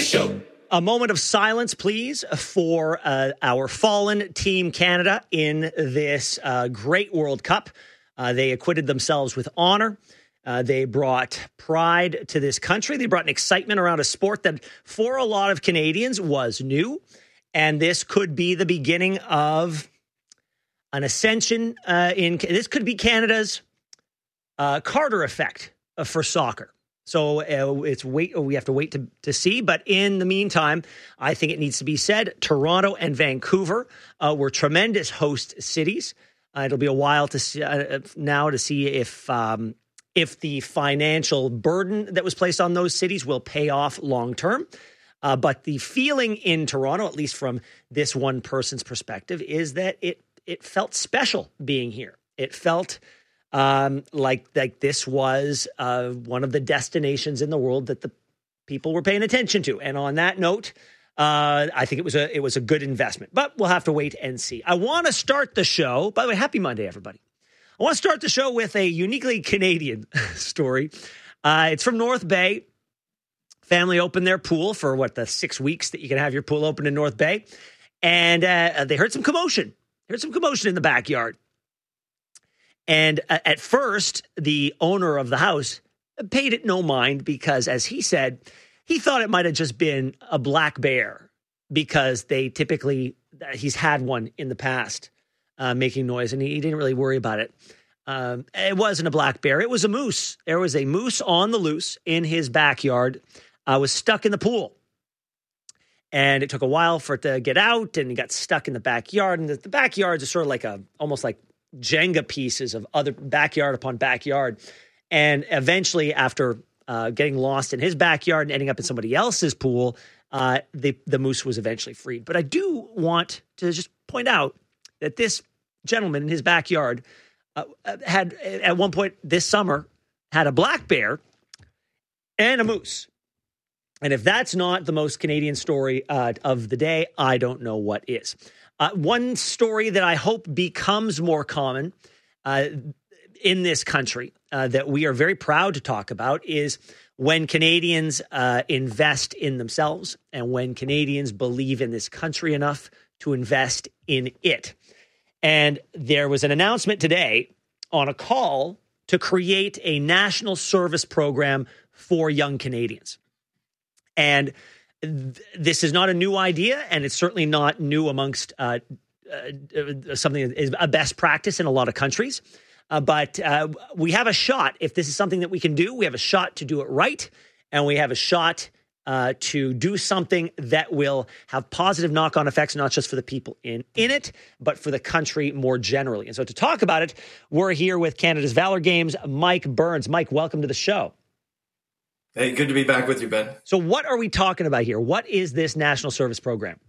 Show. A moment of silence, please, for our fallen Team Canada in this great World Cup. They acquitted themselves with honor. They brought pride to this country. They brought an excitement around a sport that, for a lot of Canadians, was new. And this could be the beginning of an ascension this could be Canada's Carter effect for soccer. So we have to wait to see. But in the meantime, I think it needs to be said, Toronto and Vancouver were tremendous host cities. It'll be a while to see, now to see if the financial burden that was placed on those cities will pay off long term. But the feeling in Toronto, at least from this one person's perspective, is that it felt special being here. It felt like this was one of the destinations in the world that the people were paying attention to. And on that note, I think it was a good investment. But we'll have to wait and see. I want to start the show. By the way, happy Monday, everybody. I want to start the show with a uniquely Canadian story. It's from North Bay. Family opened their pool for the 6 weeks that you can have your pool open in North Bay. And they heard some commotion. Heard some commotion in the backyard. And at first, the owner of the house paid it no mind because, as he said, he thought it might have just been a black bear because he's had one in the past making noise, and he didn't really worry about it. It wasn't a black bear. It was a moose. There was a moose on the loose in his backyard. Was stuck in the pool. And it took a while for it to get out, and he got stuck in the backyard. And the backyards are sort of almost like Jenga pieces of other backyard upon backyard. And eventually, after getting lost in his backyard and ending up in somebody else's pool, the moose was eventually freed. But I do want to just point out that this gentleman in his backyard had, at one point this summer, had a black bear and a moose. And if that's not the most Canadian story of the day, I don't know what is. One story that I hope becomes more common in this country that we are very proud to talk about is when Canadians invest in themselves and when Canadians believe in this country enough to invest in it. And there was an announcement today on a call to create a national service program for young Canadians. And this is not a new idea, and it's certainly not new amongst something that is a best practice in a lot of countries. But we have a shot. If this is something that we can do, we have a shot to do it right, and we have a shot to do something that will have positive knock-on effects, not just for the people in it, but for the country more generally. And so to talk about it, we're here with Canada's Valor Games, Mike Burns. Mike, welcome to the show. Hey, good to be back with you, Ben. So what are we talking about here? What is this national service program?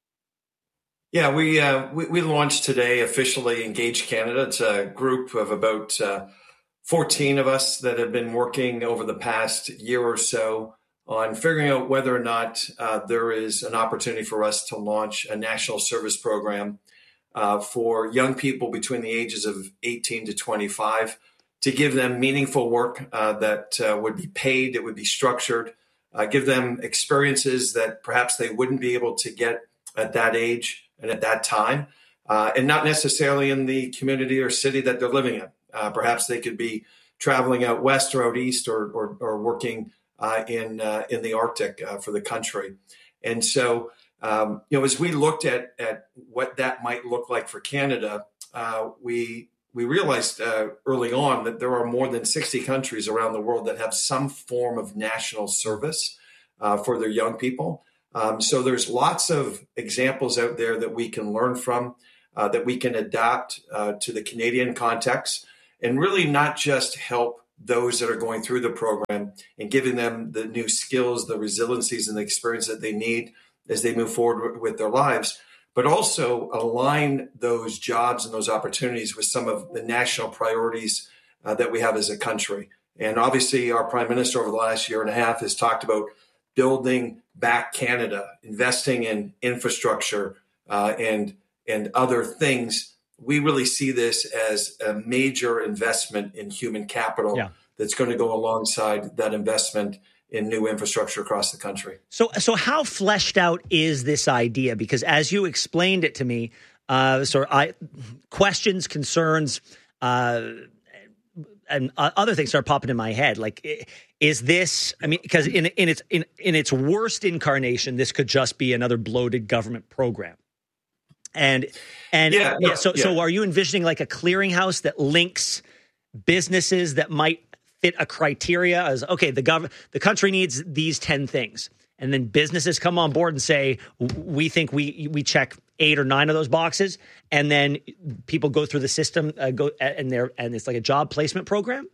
Yeah, we launched today officially Engage Canada. It's a group of about 14 of us that have been working over the past year or so on figuring out whether or not there is an opportunity for us to launch a national service program for young people between the ages of 18 to 25 to give them meaningful work that would be paid, it would be structured, give them experiences that perhaps they wouldn't be able to get at that age and at that time, and not necessarily in the community or city that they're living in. Perhaps they could be traveling out west or out east or working in the Arctic for the country. And so, as we looked at what that might look like for Canada, we realized early on that there are more than 60 countries around the world that have some form of national service for their young people. So there's lots of examples out there that we can learn from, that we can adapt to the Canadian context, and really not just help those that are going through the program and giving them the new skills, the resiliencies, and the experience that they need as they move forward with their lives, but also align those jobs and those opportunities with some of the national priorities that we have as a country. And obviously, our Prime Minister over the last year and a half has talked about building back Canada, investing in infrastructure and other things. We really see this as a major investment in human capital that's going to go alongside that investment in new infrastructure across the country. So how fleshed out is this idea? Because as you explained it to me, questions, concerns, and other things start popping in my head. Like, is this? I mean, because in its worst incarnation, this could just be another bloated government program. So are you envisioning like a clearinghouse that links businesses that might fit a criteria as, okay, the country needs these 10 things, and then businesses come on board and say, we think we check 8 or 9 of those boxes, and then people go through the system, and it's like a job placement program?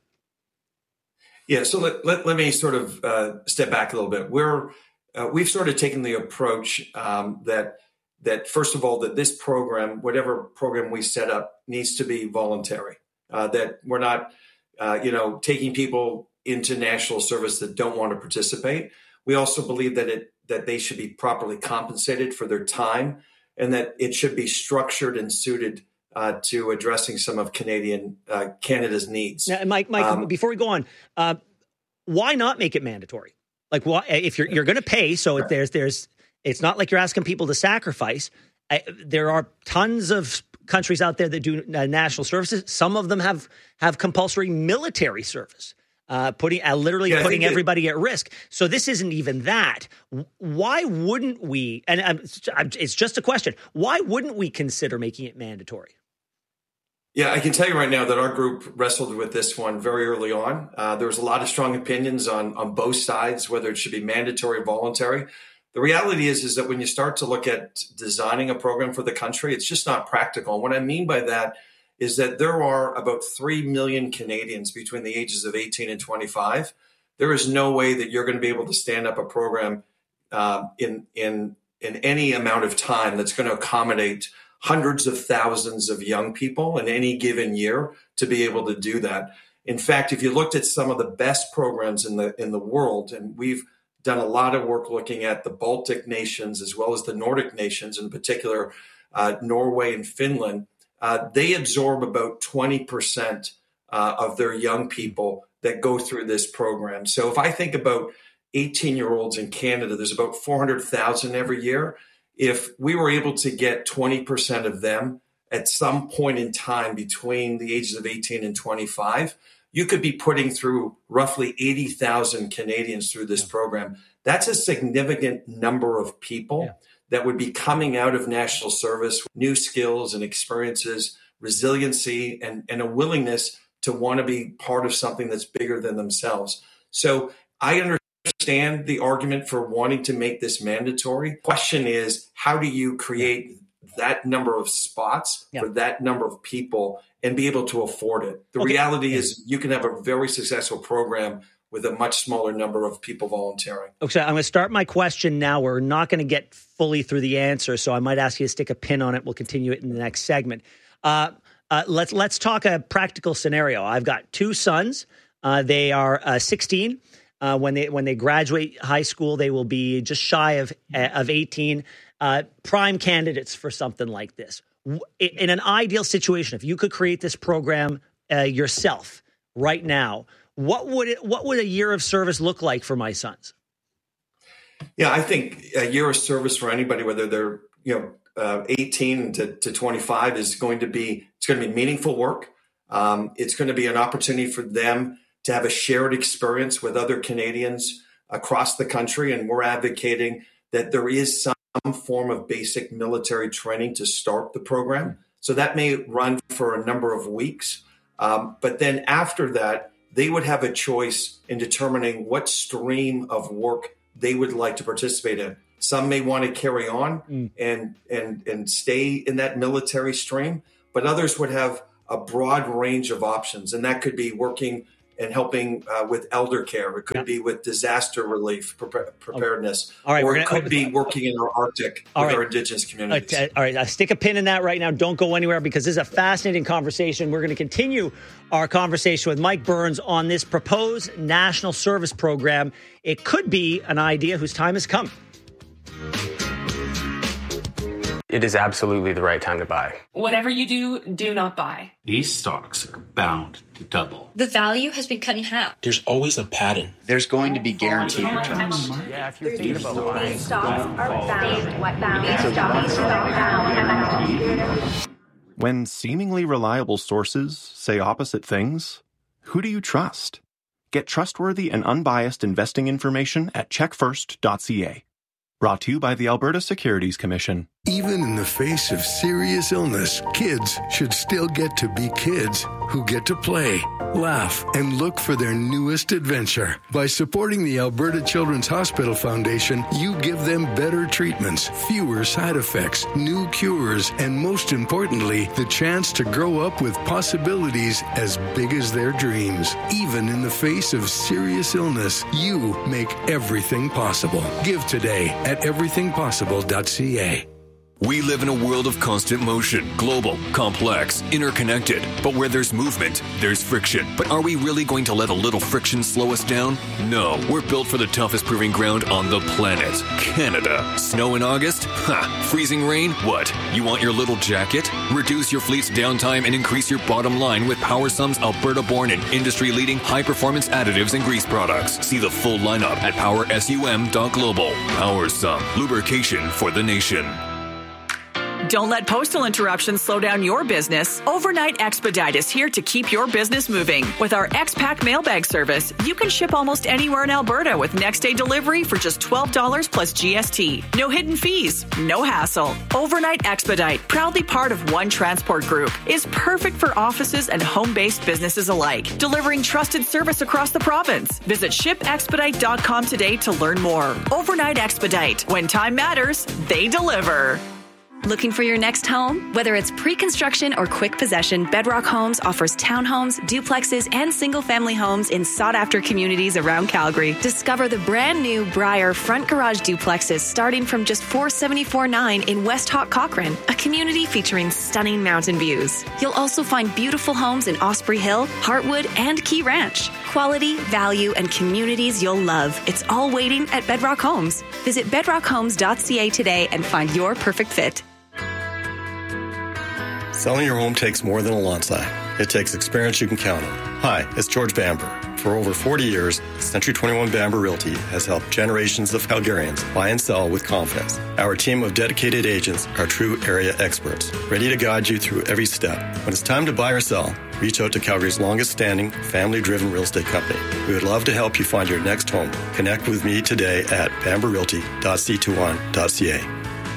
Yeah, so let me sort of step back a little bit. We've sort of taken the approach that first of all, that this program, whatever program we set up, needs to be voluntary. That we're not, taking people into national service that don't want to participate. We also believe that they should be properly compensated for their time, and that it should be structured and suited to addressing some of Canada's needs. Now, Mike, before we go on, why not make it mandatory? Like, why, if you're going to pay? So if there's, it's not like you're asking people to sacrifice. There are tons of countries out there that do national services. Some of them have compulsory military service, putting everybody at risk. So this isn't even that. Why wouldn't we? And it's just a question. Why wouldn't we consider making it mandatory? Yeah, I can tell you right now that our group wrestled with this one very early on. There was a lot of strong opinions on both sides, whether it should be mandatory or voluntary. The reality is that when you start to look at designing a program for the country, it's just not practical. And what I mean by that is that there are about 3 million Canadians between the ages of 18 and 25. There is no way that you're going to be able to stand up a program in any amount of time that's going to accommodate hundreds of thousands of young people in any given year to be able to do that. In fact, if you looked at some of the best programs in the world, and we've done a lot of work looking at the Baltic nations as well as the Nordic nations, in particular Norway and Finland, they absorb about 20% of their young people that go through this program. So if I think about 18-year-olds in Canada, there's about 400,000 every year. If we were able to get 20% of them at some point in time between the ages of 18 and 25, you could be putting through roughly 80,000 Canadians through this program. That's a significant number of people that would be coming out of national service with new skills and experiences, resiliency, and a willingness to want to be part of something that's bigger than themselves. So I understand the argument for wanting to make this mandatory. Question is, how do you create that number of spots for that number of people and be able to afford it? The reality is you can have a very successful program with a much smaller number of people volunteering. Okay, I'm going to start my question now. We're not going to get fully through the answer, so I might ask you to stick a pin on it. We'll continue it in the next segment. Let's talk a practical scenario. I've got 2 sons. They are 16. When they graduate high school, they will be just shy of 18. Prime candidates for something like this. In an ideal situation, if you could create this program yourself right now, what would a year of service look like for my sons? Yeah, I think a year of service for anybody, whether they're 18 to 25, is going to be meaningful work. It's going to be an opportunity for them to have a shared experience with other Canadians across the country, and we're advocating that there is some form of basic military training to start the program. So that may run for a number of weeks. But then after that, they would have a choice in determining what stream of work they would like to participate in. Some may want to carry on and stay in that military stream, but others would have a broad range of options. And that could be working and helping with elder care. It could be with disaster relief, preparedness. All right, or it could be working in our Arctic with our Indigenous communities. All right, stick a pin in that right now. Don't go anywhere, because this is a fascinating conversation. We're going to continue our conversation with Mike Burns on this proposed national service program. It could be an idea whose time has come. It is absolutely the right time to buy. Whatever you do, do not buy. These stocks are bound to double. The value has been cut in half. There's always a pattern. There's going to be guaranteed returns. Yeah, if you're thinking about buying, When seemingly reliable sources say opposite things, who do you trust? Get trustworthy and unbiased investing information at checkfirst.ca. Brought to you by the Alberta Securities Commission. Even in the face of serious illness, kids should still get to be kids who get to play, laugh, and look for their newest adventure. By supporting the Alberta Children's Hospital Foundation, you give them better treatments, fewer side effects, new cures, and most importantly, the chance to grow up with possibilities as big as their dreams. Even in the face of serious illness, you make everything possible. Give today at everythingpossible.ca. We live in a world of constant motion, global, complex, interconnected. But where there's movement, there's friction. But are we really going to let a little friction slow us down? No, we're built for the toughest proving ground on the planet, Canada. Snow in August? Ha! Freezing rain? What? You want your little jacket? Reduce your fleet's downtime and increase your bottom line with PowerSum's Alberta-born and industry-leading high-performance additives and grease products. See the full lineup at powersum.global. PowerSum, lubrication for the nation. Don't let postal interruptions slow down your business. Overnight Expedite is here to keep your business moving. With our X-Pack mailbag service, you can ship almost anywhere in Alberta with next-day delivery for just $12 plus GST. No hidden fees, no hassle. Overnight Expedite, proudly part of One Transport Group, is perfect for offices and home-based businesses alike, delivering trusted service across the province. Visit shipexpedite.com today to learn more. Overnight Expedite. When time matters, they deliver. Looking for your next home? Whether it's pre-construction or quick possession, Bedrock Homes offers townhomes, duplexes, and single-family homes in sought-after communities around Calgary. Discover the brand-new Briar front garage duplexes starting from just $474,900 in West Hawk Cochrane, a community featuring stunning mountain views. You'll also find beautiful homes in Osprey Hill, Heartwood, and Key Ranch. Quality, value, and communities you'll love. It's all waiting at Bedrock Homes. Visit bedrockhomes.ca today and find your perfect fit. Selling your home takes more than a lawn sign. It takes experience you can count on. Hi, it's George Bamber. For over 40 years, Century 21 Bamber Realty has helped generations of Calgarians buy and sell with confidence. Our team of dedicated agents are true area experts, ready to guide you through every step. When it's time to buy or sell, reach out to Calgary's longest-standing, family-driven real estate company. We would love to help you find your next home. Connect with me today at bamberrealty.c21.ca.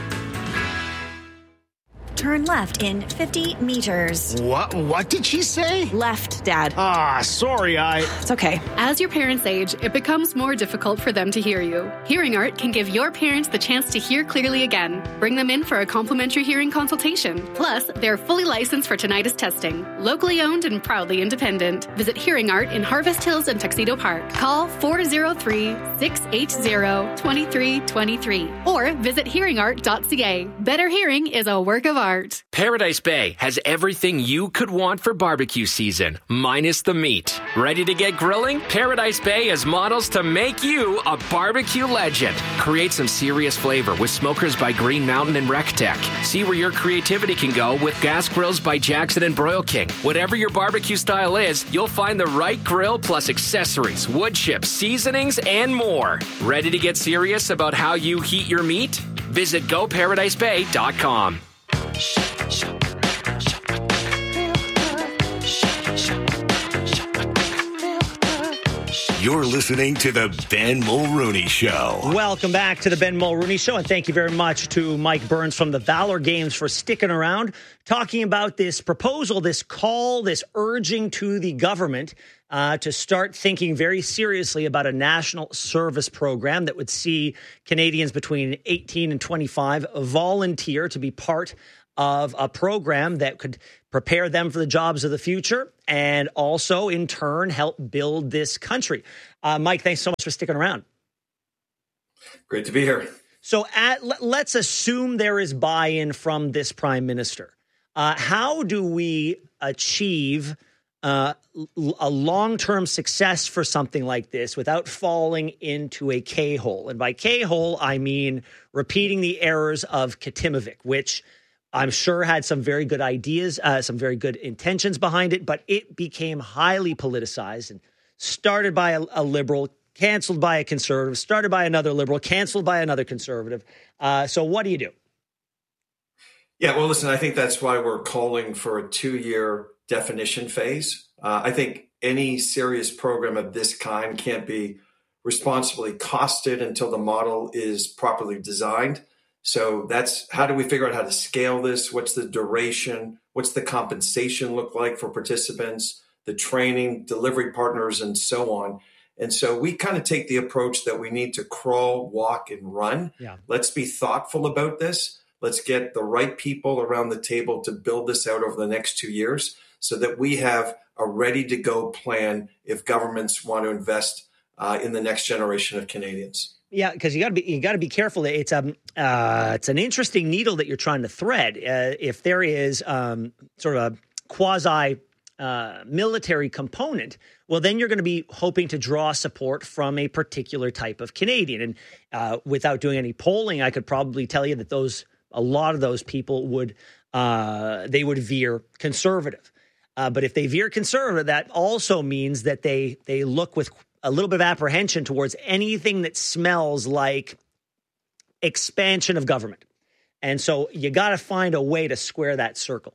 Turn left in 50 meters. What did she say? Left, Dad. Sorry, It's okay. As your parents age, it becomes more difficult for them to hear you. Hearing Art can give your parents the chance to hear clearly again. Bring them in for a complimentary hearing consultation. Plus, they're fully licensed for tinnitus testing. Locally owned and proudly independent. Visit Hearing Art in Harvest Hills and Tuxedo Park. Call 403-680-2323 or visit hearingart.ca. Better hearing is a work of art. Paradise Bay has everything you could want for barbecue season, minus the meat. Ready to get grilling? Paradise Bay has models to make you a barbecue legend. Create some serious flavor with smokers by Green Mountain and RecTech. See where your creativity can go with gas grills by Jackson and Broil King. Whatever your barbecue style is, you'll find the right grill plus accessories, wood chips, seasonings, and more. Ready to get serious about how you heat your meat? Visit GoParadiseBay.com. You're listening to the Ben Mulrooney Show. Welcome back to the Ben Mulrooney Show, and thank you very much to Mike Burns from the Valor Games for sticking around, talking about this proposal, this call, this urging to the government to start thinking very seriously about a national service program that would see Canadians between 18 and 25 volunteer to be part of a program that could prepare them for the jobs of the future and also, in turn, help build this country. Mike, thanks so much for sticking around. Great to be here. So let's assume there is buy-in from this prime minister. How do we achieve a long-term success for something like this without falling into a K-hole. And by K-hole, I mean repeating the errors of Kitimovik, which I'm sure had some very good ideas, some very good intentions behind it, but it became highly politicized and started by a liberal, canceled by a conservative, started by another liberal, canceled by another conservative. So what do you do? Yeah, well, listen, I think that's why we're calling for a 2-year definition phase. I think any serious program of this kind can't be responsibly costed until the model is properly designed. So that's how do we figure out how to scale this? What's the duration? What's the compensation look like for participants, the training, delivery partners, and so on? And so we kind of take the approach that we need to crawl, walk, and run. Yeah. Let's be thoughtful about this. Let's get the right people around the table to build this out over the next 2 years so that we have a ready-to-go plan if governments want to invest in the next generation of Canadians. Yeah, because you got to be careful. It's an interesting needle that you're trying to thread. If there is sort of a quasi military component, well, then you're going to be hoping to draw support from a particular type of Canadian. And without doing any polling, I could probably tell you that a lot of those people would veer conservative. But if they veer conservative, that also means that they look with a little bit of apprehension towards anything that smells like expansion of government. And so you got to find a way to square that circle.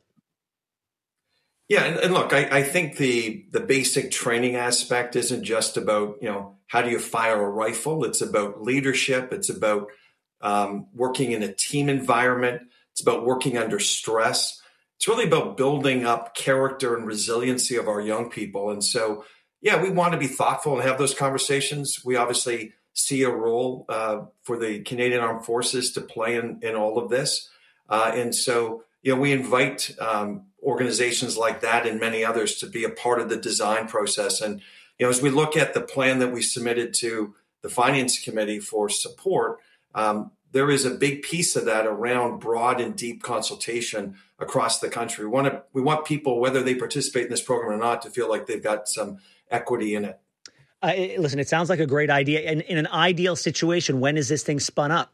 Yeah, and look, I think the basic training aspect isn't just about, how do you fire a rifle? It's about leadership. It's about working in a team environment. It's about working under stress. It's really about building up character and resiliency of our young people. And so, yeah, we want to be thoughtful and have those conversations. We obviously see a role for the Canadian Armed Forces to play in all of this. And so, we invite organizations like that and many others to be a part of the design process. And, as we look at the plan that we submitted to the Finance Committee for support, there is a big piece of that around broad and deep consultation across the country. We want people, whether they participate in this program or not, to feel like they've got some equity in it. Listen, it sounds like a great idea. And in an ideal situation, when is this thing spun up?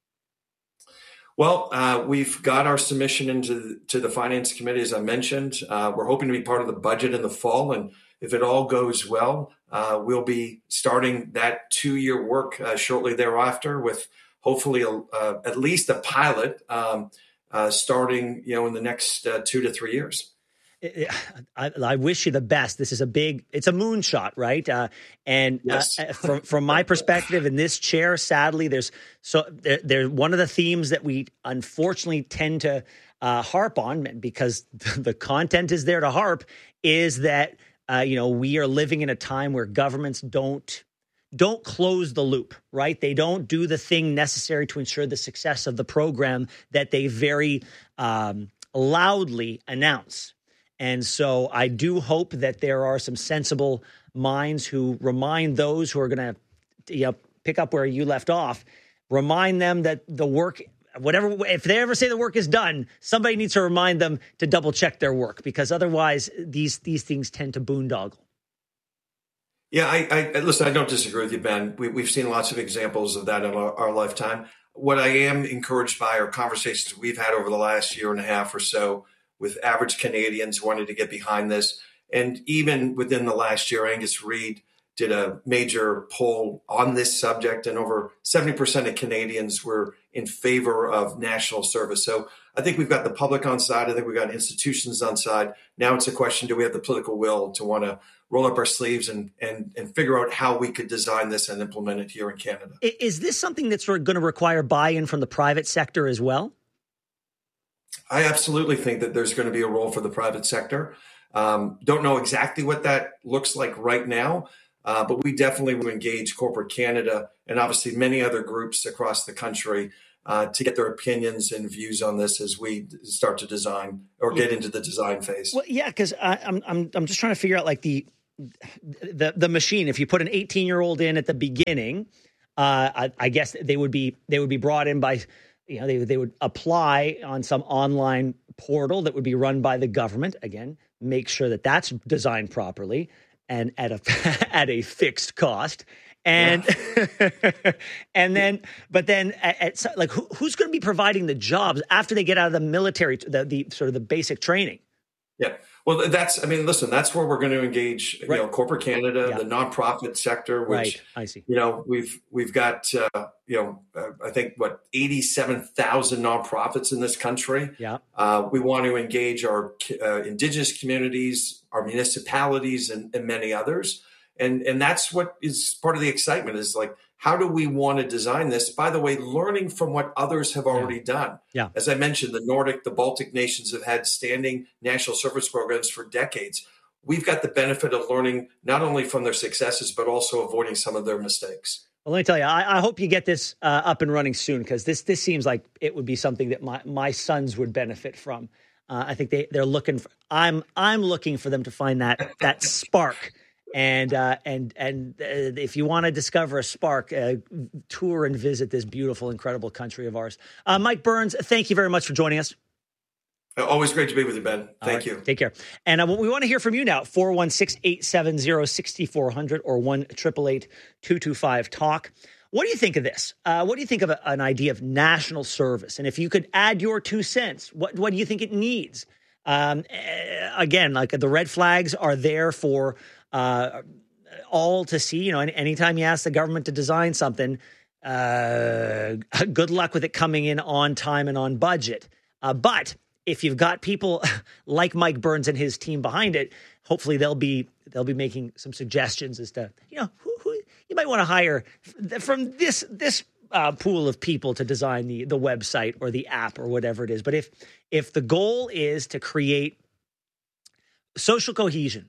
Well, we've got our submission into the Finance Committee, as I mentioned. We're hoping to be part of the budget in the fall. And if it all goes well, we'll be starting that 2-year work shortly thereafter with hopefully at least a pilot starting, in the next 2 to 3 years. I wish you the best. This is it's a moonshot, right? And yes. From my perspective in this chair, sadly, there's one of the themes that we unfortunately tend to harp on, because the content is there to harp, is that, we are living in a time where governments don't close the loop, right? They don't do the thing necessary to ensure the success of the program that they very loudly announce. And so I do hope that there are some sensible minds who remind those who are going to pick up where you left off, remind them that the work, if they ever say the work is done, somebody needs to remind them to double check their work, because otherwise these things tend to boondoggle. Yeah, I listen, I don't disagree with you, Ben. We've seen lots of examples of that in our lifetime. What I am encouraged by are conversations we've had over the last year and a half or so with average Canadians wanting to get behind this. And even within the last year, Angus Reid did a major poll on this subject, and over 70% of Canadians were in favor of national service. So I think we've got the public on side. I think we've got institutions on side. Now it's a question, do we have the political will to want to roll up our sleeves and figure out how we could design this and implement it here in Canada? Is this something that's going to require buy-in from the private sector as well? I absolutely think that there's going to be a role for the private sector. Don't know exactly what that looks like right now, but we definitely will engage Corporate Canada and obviously many other groups across the country to get their opinions and views on this as we start to design or get into the design phase. Well, yeah, because I'm just trying to figure out like the machine. If you put an 18-year-old in at the beginning, I guess they would be brought in by. They would apply on some online portal that would be run by the government. Again, make sure that that's designed properly and at a at a fixed cost. And and then, but then, like, who's going to be providing the jobs after they get out of the military, the sort of the basic training? Yeah. Well, that's where we're going to engage, corporate Canada, the nonprofit sector, which, I see. We've got, I think 87,000 nonprofits in this country. Yeah. We want to engage our Indigenous communities, our municipalities, and many others. And that's what is part of the excitement is like, how do we want to design this? By the way, learning from what others have already done. Yeah. As I mentioned, the Nordic, the Baltic nations have had standing national service programs for decades. We've got the benefit of learning not only from their successes, but also avoiding some of their mistakes. Well, let me tell you, I hope you get this up and running soon, because this seems like it would be something that my sons would benefit from. I think they're looking for, I'm looking for them to find that spark. And if you want to discover a spark, tour and visit this beautiful, incredible country of ours. Mike Burns, thank you very much for joining us. Always great to be with you, Ben. Thank you. Take care. And we want to hear from you now, 416-870-6400 or 1-888-225-TALK. What do you think of this? What do you think of an idea of national service? And if you could add your 2 cents, what do you think it needs? Again, like the red flags are there for all to see. And anytime you ask the government to design something, good luck with it coming in on time and on budget. But if you've got people like Mike Burns and his team behind it, hopefully they'll be making some suggestions as to who you might want to hire from this pool of people to design the website or the app or whatever it is. But if the goal is to create social cohesion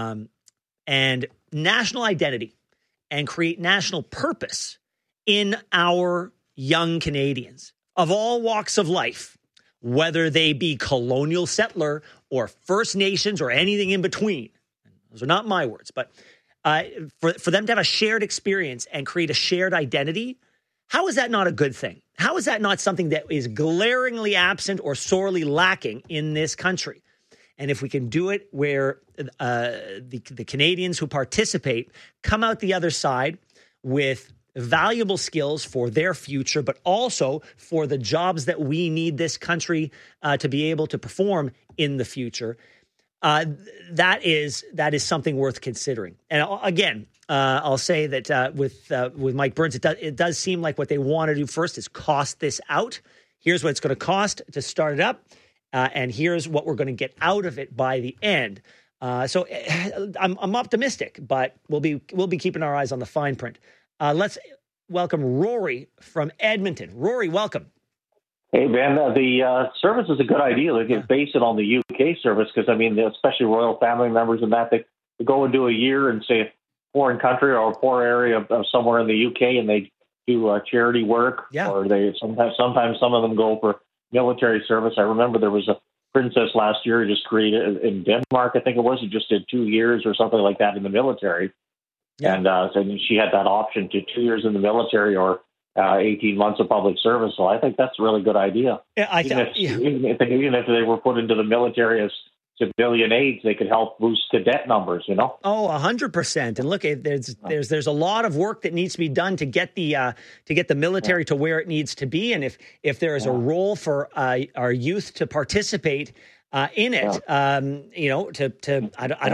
and national identity and create national purpose in our young Canadians of all walks of life, whether they be colonial settler or First Nations or anything in between. Those are not my words, but for them to have a shared experience and create a shared identity, how is that not a good thing? How is that not something that is glaringly absent or sorely lacking in this country? And if we can do it where the Canadians who participate come out the other side with valuable skills for their future, but also for the jobs that we need this country to be able to perform in the future, that is something worth considering. And again, I'll say that with Mike Burns, it does seem like what they want to do first is cost this out. Here's what it's going to cost to start it up, and here's what we're going to get out of it by the end. So I'm optimistic, but we'll be keeping our eyes on the fine print. Let's welcome Rory from Edmonton. Rory, welcome. Hey, Ben, the service is a good idea. They can base it on the UK service because, especially royal family members and that, they go and do a year in, say, a foreign country or a poor area of somewhere in the UK, and they do charity work. Yeah. Or they sometimes some of them go for military service. I remember there was a princess last year who just created in Denmark, I think it was. Who just did 2 years or something like that in the military. Yeah. And so she had that option to 2 years in the military or 18 months of public service. So I think that's a really good idea. Yeah, even if they were put into the military as civilian aides, they could help boost cadet numbers, Oh, 100%. And look, there's a lot of work that needs to be done to get the military to where it needs to be. And if there is a role for our youth to participate in it, I don't know.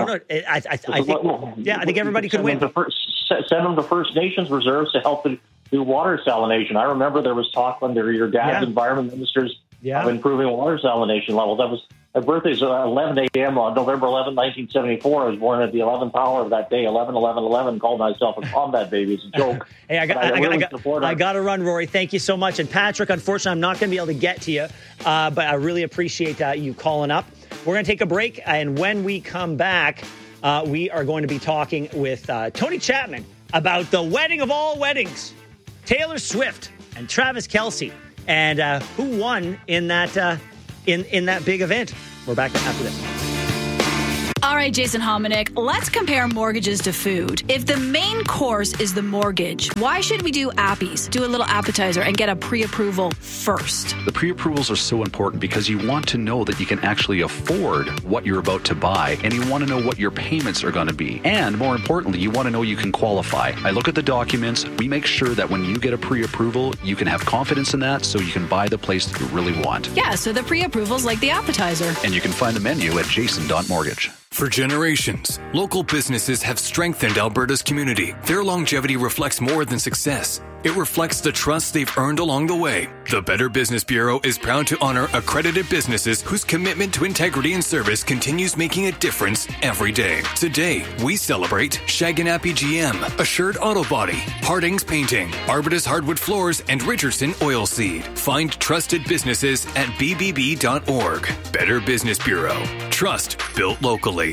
I think everybody could win. Send them to First Nations reserves to help do water salination. I remember there was talk under your dad's environment ministers of improving water salination levels. That was my birthday's 11 a.m. on November 11, 1974. I was born at the 11th hour of that day, 11/11/11. Called myself a combat baby. It's a joke. Hey, I got to run, Rory. Thank you so much. And Patrick, unfortunately, I'm not going to be able to get to you, but I really appreciate you calling up. We're going to take a break, and when we come back, we are going to be talking with Tony Chapman about the wedding of all weddings, Taylor Swift and Travis Kelce, and who won in that in that big event. We're back after this. All All right, Jason Hominick, let's compare mortgages to food. If the main course is the mortgage, why should we do appies, do a little appetizer, and get a pre-approval first? The pre-approvals are so important because you want to know that you can actually afford what you're about to buy, and you want to know what your payments are going to be. And more importantly, you want to know you can qualify. I look at the documents. We make sure that when you get a pre-approval, you can have confidence in that so you can buy the place that you really want. Yeah, so the pre-approval's like the appetizer. And you can find the menu at jason.mortgage. For generations, local businesses have strengthened Alberta's community. Their longevity reflects more than success. It reflects the trust they've earned along the way. The Better Business Bureau is proud to honor accredited businesses whose commitment to integrity and service continues making a difference every day. Today, we celebrate Shaganappi GM, Assured Auto Body, Harding's Painting, Arbutus Hardwood Floors, and Richardson Oilseed. Find trusted businesses at bbb.org. Better Business Bureau. Trust built locally.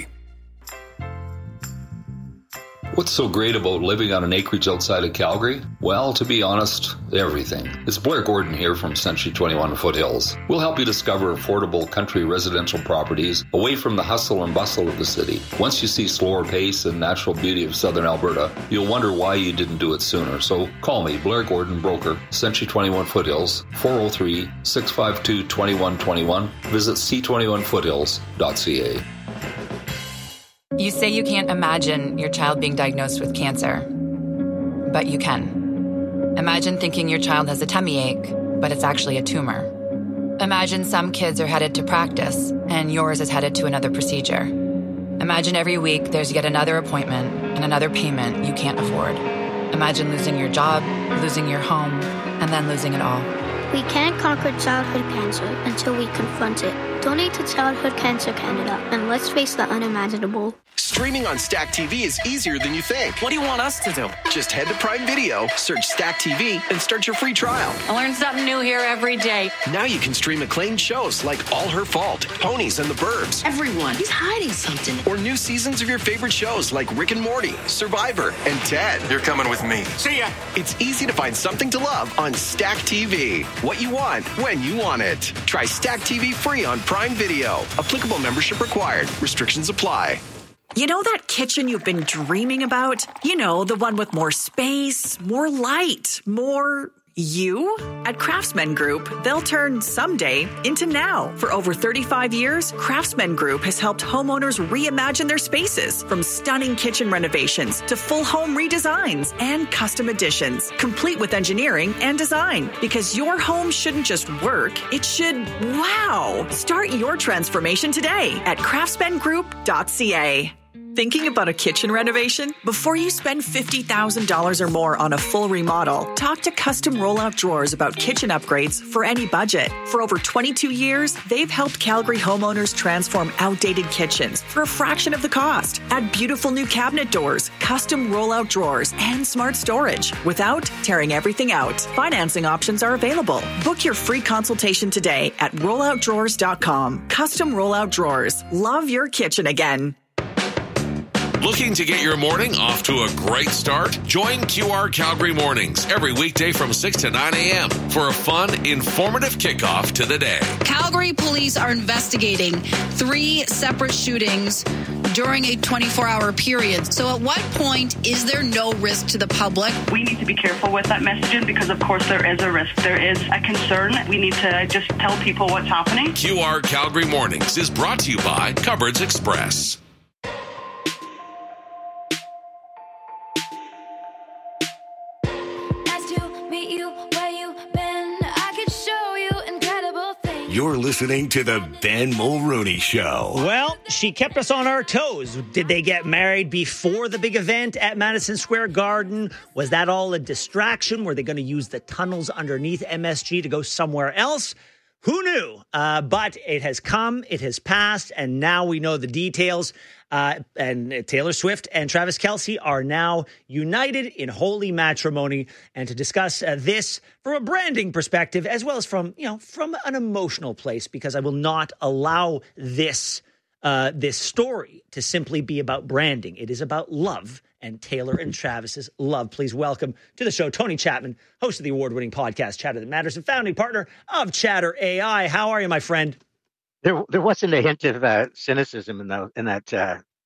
What's so great about living on an acreage outside of Calgary? Well, to be honest, everything. It's Blair Gordon here from Century 21 Foothills. We'll help you discover affordable country residential properties away from the hustle and bustle of the city. Once you see slower pace and natural beauty of southern Alberta, you'll wonder why you didn't do it sooner. So call me, Blair Gordon, broker, Century 21 Foothills, 403-652-2121. Visit c21foothills.ca. You say you can't imagine your child being diagnosed with cancer, but you can. Imagine thinking your child has a tummy ache, but it's actually a tumor. Imagine some kids are headed to practice, and yours is headed to another procedure. Imagine every week there's yet another appointment and another payment you can't afford. Imagine losing your job, losing your home, and then losing it all. We can't conquer childhood cancer until we confront it. Donate to Childhood Cancer Canada, and let's face the unimaginable. Streaming on Stack TV is easier than you think. What do you want us to do? Just head to Prime Video, search Stack TV, and start your free trial. I learn something new here every day. Now you can stream acclaimed shows like All Her Fault, Ponies and the Burbs. Everyone, he's hiding something. Or new seasons of your favorite shows like Rick and Morty, Survivor, and Ted. You're coming with me. See ya. It's easy to find something to love on Stack TV. What you want, when you want it. Try Stack TV free on Prime Video. Applicable membership required. Restrictions apply. You know that kitchen you've been dreaming about? You know, the one with more space, more light, more you? At Craftsman Group, they'll turn someday into now. For over 35 years, Craftsman Group has helped homeowners reimagine their spaces, from stunning kitchen renovations to full home redesigns and custom additions, complete with engineering and design. Because your home shouldn't just work, it should wow. Start your transformation today at craftsmangroup.ca. Thinking about a kitchen renovation? Before you spend $50,000 or more on a full remodel, talk to Custom Rollout Drawers about kitchen upgrades for any budget. For over 22 years, they've helped Calgary homeowners transform outdated kitchens for a fraction of the cost. Add beautiful new cabinet doors, custom rollout drawers, and smart storage without tearing everything out. Financing options are available. Book your free consultation today at rolloutdrawers.com. Custom Rollout Drawers. Love your kitchen again. Looking to get your morning off to a great start? Join QR Calgary Mornings every weekday from 6 to 9 a.m. for a fun, informative kickoff to the day. Calgary police are investigating 3 separate shootings during a 24-hour period. So at what point is there no risk to the public? We need to be careful with that messaging because, of course, there is a risk. There is a concern. We need to just tell people what's happening. QR Calgary Mornings is brought to you by Cupboards Express. You're listening to the Ben Mulroney Show. Well, she kept us on our toes. Did they get married before the big event at Madison Square Garden? Was that all a distraction? Were they going to use the tunnels underneath MSG to go somewhere else? Who knew? But it has come, it has passed, and now we know the details. And Taylor Swift and Travis Kelce are now united in holy matrimony. And to discuss this from a branding perspective, as well as from an emotional place, because I will not allow this story to simply be about branding. It is about love and Taylor and Travis's love. Please welcome to the show Tony Chapman, host of the award-winning podcast Chatter That Matters and founding partner of Chatter AI. How are you, my friend? There wasn't a hint of cynicism in that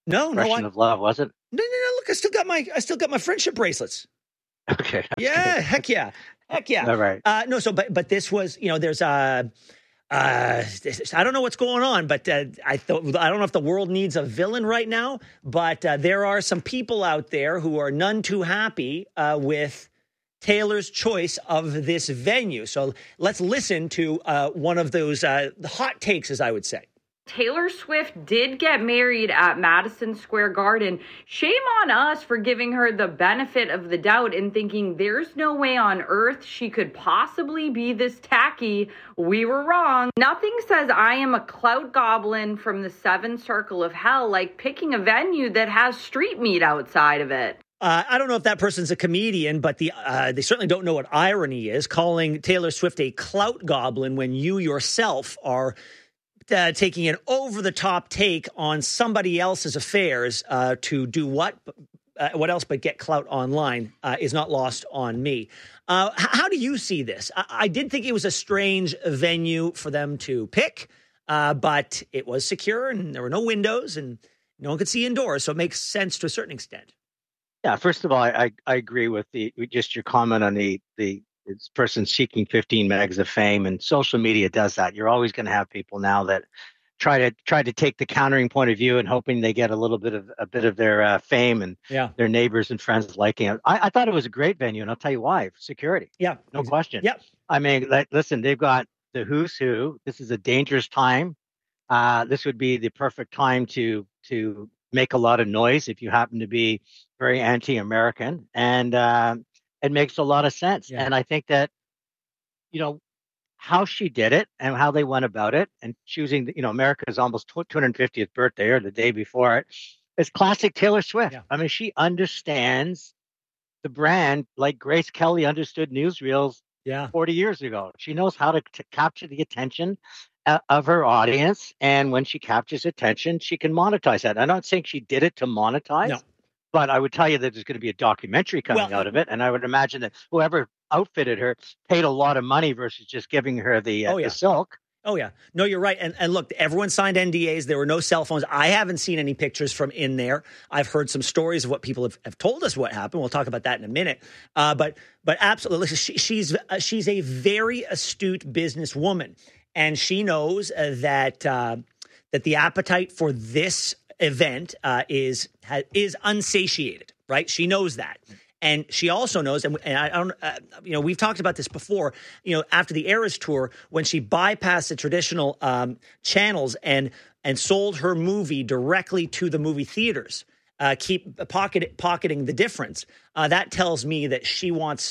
No, Expression of love, was it? No. Look, I still got my friendship bracelets. Okay. Yeah. Heck yeah. All right. No. So, but this was, there's I don't know what's going on, but I don't know if the world needs a villain right now, but there are some people out there who are none too happy with Taylor's choice of this venue. So let's listen to one of those hot takes, as I would say. Taylor Swift did get married at Madison Square Garden. Shame on us for giving her the benefit of the doubt and thinking there's no way on earth she could possibly be this tacky. We were wrong. Nothing says I am a clout goblin from the seventh circle of hell like picking a venue that has street meat outside of it. I don't know if that person's a comedian, but they certainly don't know what irony is, calling Taylor Swift a clout goblin when you yourself are taking an over-the-top take on somebody else's affairs to do what else but get clout online is not lost on me. How do you see this? I did think it was a strange venue for them to pick, but it was secure and there were no windows and no one could see indoors, so it makes sense to a certain extent. Yeah, first of all, I agree with just your comment on the this person seeking 15 megs of fame, and social media does that. You're always going to have people now that try to take the countering point of view and hoping they get a bit of their fame and their neighbors and friends liking it. I thought it was a great venue, and I'll tell you why. Security. Yeah, no question. Yeah, I mean, listen, they've got the who's who. This is a dangerous time. This would be the perfect time to make a lot of noise if you happen to be very anti-American, and it makes a lot of sense. Yeah. And I think that, how she did it and how they went about it and choosing, America's almost 250th birthday or the day before it is classic Taylor Swift. Yeah. I mean, she understands the brand like Grace Kelly understood newsreels 40 years ago. She knows how to capture the attention of her audience. And when she captures attention, she can monetize that. I'm not saying she did it to monetize. No. But I would tell you that there's going to be a documentary coming out of it. And I would imagine that whoever outfitted her paid a lot of money versus just giving her the silk. Oh, yeah. No, you're right. And look, everyone signed NDAs. There were no cell phones. I haven't seen any pictures from in there. I've heard some stories of what people have told us what happened. We'll talk about that in a minute. But absolutely, she's a very astute businesswoman. And she knows that the appetite for this event is unsatiated, right? She knows that. And she also knows, and I don't, we've talked about this before, after the Eras tour, when she bypassed the traditional channels and sold her movie directly to the movie theaters, pocketing the difference. That tells me that she wants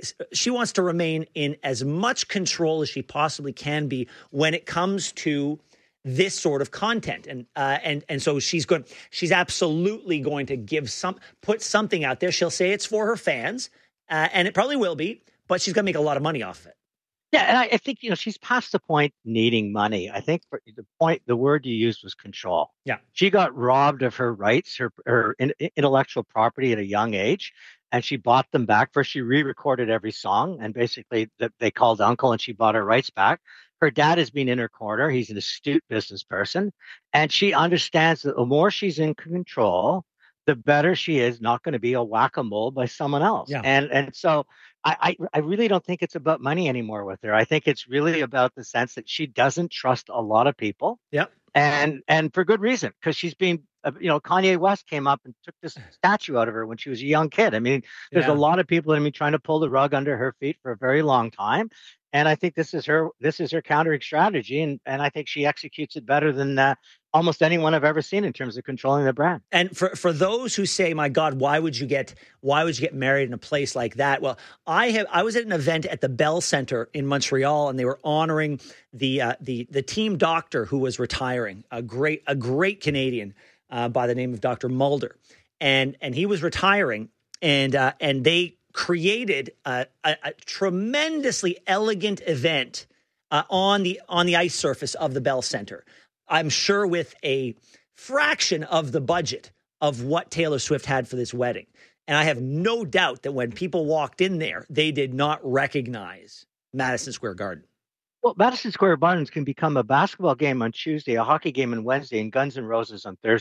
to remain in as much control as she possibly can be when it comes to this sort of content. And so she's absolutely going to put something out there. She'll say it's for her fans, and it probably will be, but she's going to make a lot of money off of it. Yeah, and I think, she's past the point needing money. I think the word you used was control. Yeah. She got robbed of her rights, her intellectual property at a young age, and she bought them back. First, she re-recorded every song, and basically they called uncle, and she bought her rights back. Her dad has been in her corner. He's an astute business person, and she understands that the more she's in control, the better she is not going to be a whack-a-mole by someone else. Yeah. And so I really don't think it's about money anymore with her. I think it's really about the sense that she doesn't trust a lot of people. Yep. And for good reason, because she's been, Kanye West came up and took this statue out of her when she was a young kid. I mean, there's a lot of people that have been trying to pull the rug under her feet for a very long time. And I think this is her countering strategy. And I think she executes it better than almost anyone I've ever seen in terms of controlling the brand. And for those who say, my God, why would you get married in a place like that? Well, I was at an event at the Bell Center in Montreal, and they were honoring the team doctor who was retiring, a great Canadian by the name of Dr. Mulder. And he was retiring, and they created a tremendously elegant event on the ice surface of the Bell Center. I'm sure with a fraction of the budget of what Taylor Swift had for this wedding. And I have no doubt that when people walked in there, they did not recognize Madison Square Garden. Well, Madison Square Garden can become a basketball game on Tuesday, a hockey game on Wednesday, and Guns N' Roses on Thursday. Yeah.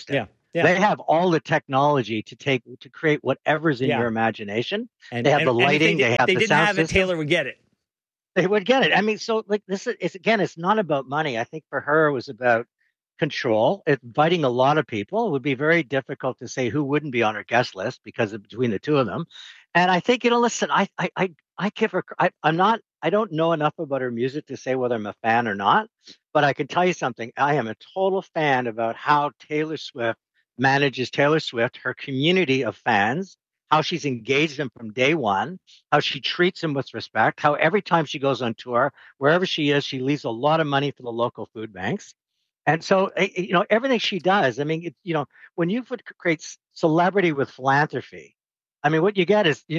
They have all the technology to create whatever's in your imagination. And they have the lighting. They have the sound system. If they didn't have it, Taylor would get it. They would get it. I mean, so like this is again, it's not about money. I think for her, it was about control. Inviting a lot of people. It would be very difficult to say who wouldn't be on her guest list because of between the two of them. And I think, listen, I give her. I don't know enough about her music to say whether I'm a fan or not, but I can tell you something. I am a total fan about how Taylor Swift manages her community of fans, how she's engaged them from day one, how she treats them with respect, how every time she goes on tour, wherever she is, she leaves a lot of money for the local food banks. And so, everything she does, I mean, when you create celebrity with philanthropy, I mean, what you get is,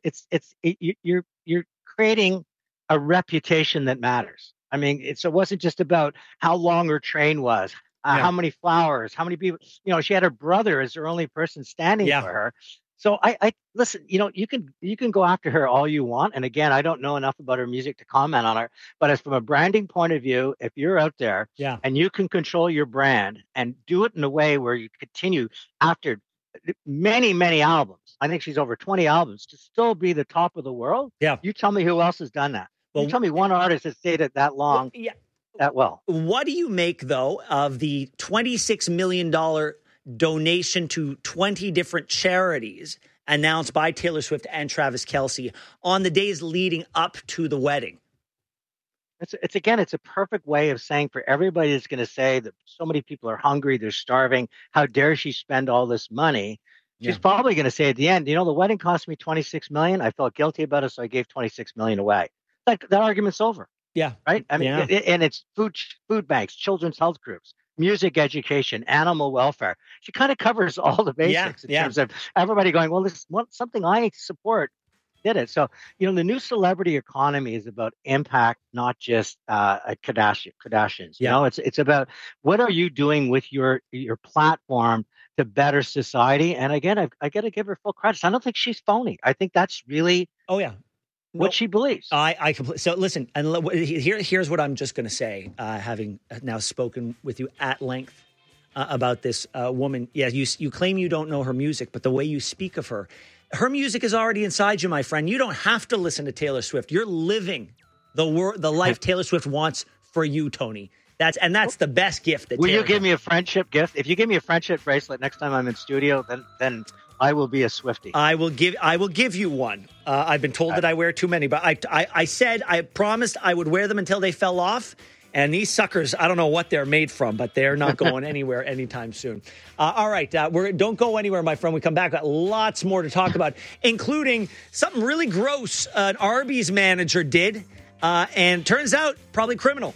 you're creating a reputation that matters. I mean, it wasn't just about how long her train was, how many flowers, how many people. She had her brother as her only person standing for her. So I listen. You can go after her all you want. And again, I don't know enough about her music to comment on her. But as from a branding point of view, if you're out there and you can control your brand and do it in a way where you continue after many, many albums. I think she's over 20 albums to still be the top of the world. Yeah. You tell me who else has done that. Well, you tell me one artist has stayed it that long. That well. What do you make, though, of the $26 million donation to 20 different charities announced by Taylor Swift and Travis Kelce on the days leading up to the wedding? It's a perfect way of saying for everybody that's going to say that so many people are hungry, they're starving, how dare she spend all this money? She's probably going to say at the end, the wedding cost me $26 million. I felt guilty about it, so I gave $26 million away. That argument's over. Yeah. Right? I mean, and it's food banks, children's health groups, music education, animal welfare. She kind of covers all the basics in terms of everybody going, well, this is something I support. Did it. So, the new celebrity economy is about impact, not just Kardashians. It's about what are you doing with your platform to better society. And again, I got to give her full credit. I don't think she's phony. I think that's really what she believes. So listen, and here's what I'm just going to say, having now spoken with you at length about this woman. Yeah, you claim you don't know her music, but the way you speak of her music is already inside you, my friend. You don't have to listen to Taylor Swift. You're living the life Taylor Swift wants for you, Tony. That's the best gift. Will you give me a friendship gift? If you give me a friendship bracelet next time I'm in studio, then I will be a Swiftie. I will give you one. I've been told that I wear too many, but I promised I would wear them until they fell off. And these suckers, I don't know what they're made from, but they're not going anywhere anytime soon. All right, don't go anywhere, my friend. We come back, got lots more to talk about, including something really gross an Arby's manager did, and turns out probably criminal.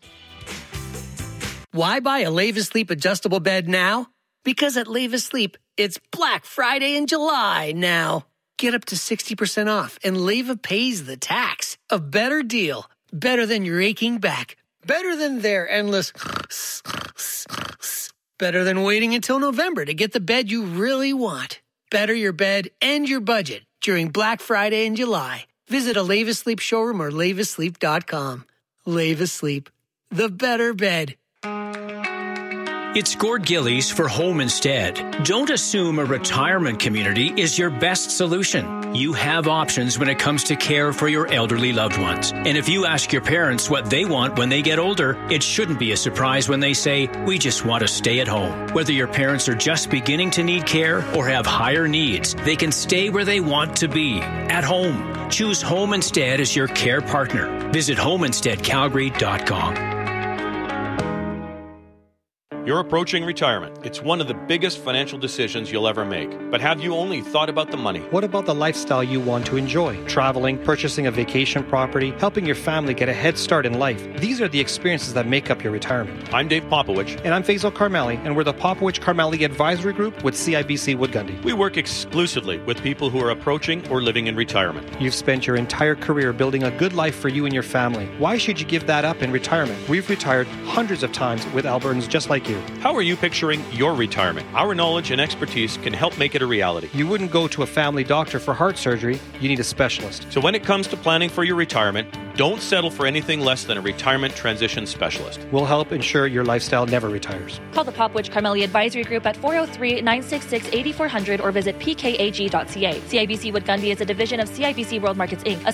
Why buy a Levis Sleep adjustable bed now? Because at Levis Sleep, it's Black Friday in July now. Get up to 60% off, and Leva pays the tax. A better deal. Better than your aching back. Better than their endless. Better than waiting until November to get the bed you really want. Better your bed and your budget during Black Friday in July. Visit a Levis Sleep showroom or LevisSleep.com. Levis Sleep, the better bed. It's Gord Gillies for Home Instead. Don't assume a retirement community is your best solution. You have options when it comes to care for your elderly loved ones. And if you ask your parents what they want when they get older, it shouldn't be a surprise when they say, we just want to stay at home. Whether your parents are just beginning to need care or have higher needs, they can stay where they want to be, at home. Choose Home Instead as your care partner. Visit homeinsteadcalgary.com. You're approaching retirement. It's one of the biggest financial decisions you'll ever make. But have you only thought about the money? What about the lifestyle you want to enjoy? Traveling, purchasing a vacation property, helping your family get a head start in life. These are the experiences that make up your retirement. I'm Dave Popowich. And I'm Faisal Karmali, and we're the Popowich Karmali Advisory Group with CIBC Wood Gundy. We work exclusively with people who are approaching or living in retirement. You've spent your entire career building a good life for you and your family. Why should you give that up in retirement? We've retired hundreds of times with Albertans just like you. How are you picturing your retirement? Our knowledge and expertise can help make it a reality. You wouldn't go to a family doctor for heart surgery. You need a specialist. So when it comes to planning for your retirement, Don't settle for anything less than a retirement transition specialist. We'll help ensure your lifestyle never retires. Call the Popwich Carmelia Advisory Group at 403-966-8400 or visit pkag.ca. CIBC Wood Gundy is a division of CIBC World Markets Inc., a